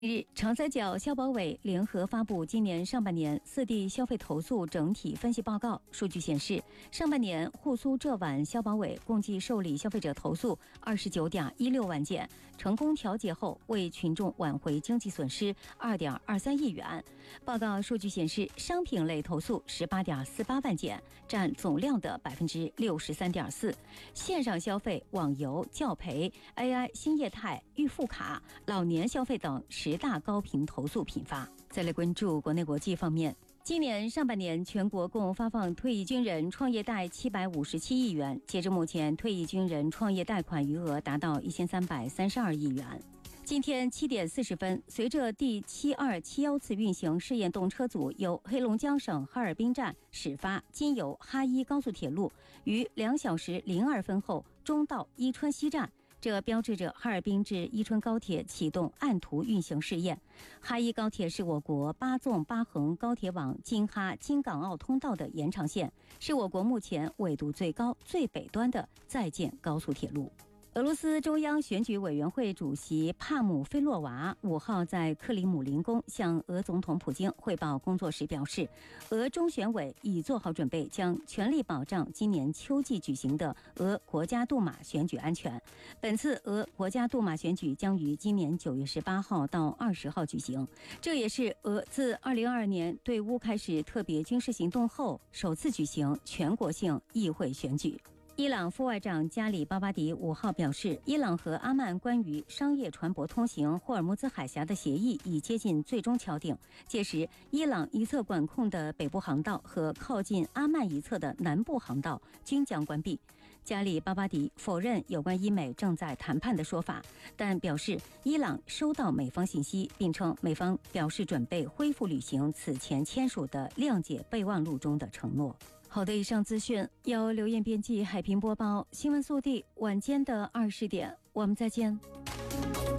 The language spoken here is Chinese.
日，长三角消保委联合发布今年上半年4地消费投诉整体分析报告。数据显示，上半年沪苏浙皖消保委共计受理消费者投诉29.16万件，成功调解后为群众挽回经济损失2.23亿元。报告数据显示，商品类投诉18.48万件，占总量的63.4%。线上消费、网游、教培、AI 新业态、预付卡、老年消费等10大高频投诉频发。再来关注国内国际方面，今年上半年全国共发放退役军人创业贷757亿元，截至目前，退役军人创业贷款余额达到1332亿元。今天7点40分，随着第7271次运行试验动车组由黑龙江省哈尔滨站始发，经由哈伊高速铁路，于2小时02分后终到伊春西站。这标志着哈尔滨至伊春高铁启动按图运行试验。哈伊高铁是我国8纵8横高铁网京哈京港澳通道的延长线，是我国目前纬度最高、最北端的在建高速铁路。俄罗斯中央选举委员会主席帕姆菲洛娃5号在克里姆林宫向俄总统普京汇报工作时表示，俄中选委已做好准备，将全力保障今年秋季举行的俄国家杜马选举安全。本次俄国家杜马选举将于今年9月18号到20号举行，这也是俄自2022年对乌开始特别军事行动后首次举行全国性议会选举。伊朗副外长加里巴巴迪5号表示，伊朗和阿曼关于商业船舶通行霍尔木兹海峡的协议已接近最终敲定，届时伊朗一侧管控的北部航道和靠近阿曼一侧的南部航道均将关闭。加里巴巴迪否认有关伊美正在谈判的说法，但表示伊朗收到美方信息，并称美方表示准备恢复履行此前签署的谅解备忘录中的承诺。好的，以上资讯由刘艳编辑，海平播报。新闻速递，晚间的20点，我们再见。